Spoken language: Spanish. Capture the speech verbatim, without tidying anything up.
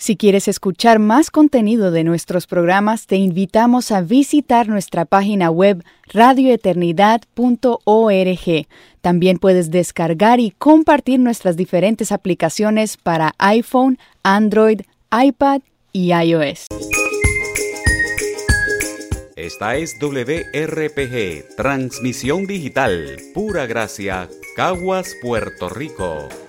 Si quieres escuchar más contenido de nuestros programas, te invitamos a visitar nuestra página web radio eternidad punto org. También puedes descargar y compartir nuestras diferentes aplicaciones para iPhone, Android, iPad y iOS. Esta es W R P G, Transmisión Digital, Pura Gracia, Caguas, Puerto Rico.